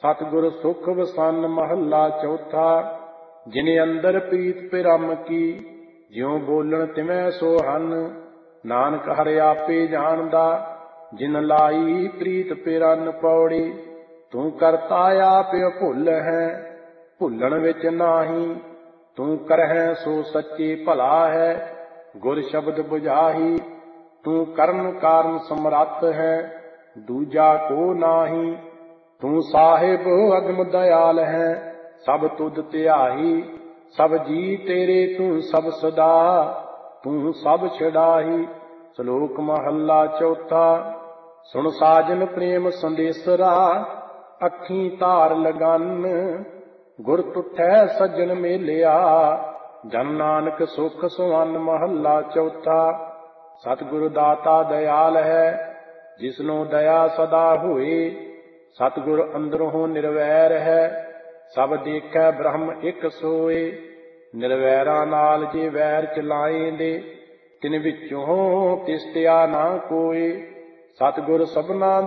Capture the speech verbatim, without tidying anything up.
सतगुर सुख वसन महला चौथा। जिने अंदर प्रीत पिरम की, ज्यों बोलन तिवै सो हन। नानक हर आपे जानदा, जिन लाई प्रीत पिरन पौड़ी। तू करता आप भुल है, भुलन विच नाही। तू करहै सो सच्चे भला है, गुर शब्द बुझाही। तू करन कारण समरथ है, दूजा को नाही। तू साहिब अगम दयाल है, सब तुद त्याही। सब जी तेरे तू सब सदा, तू सब छड़ाही। श्लोक महला चौथा। सुन साजन प्रेम संदेसरा, अखी तार लगन। गुर तुठै सज्जन मेलिया, जन नानक सुख सुवन महला चौथा। सतगुरु दाता दयाल है, जिसनो दया सदा होए। सतगुर अंदरों निर्वैर है, सब देखै ब्रह्म एक सोए। निर्वैरा नाल जे वैर चलाएंदे, तिन विचों तिसत्या ना कोई। सतगुर सबना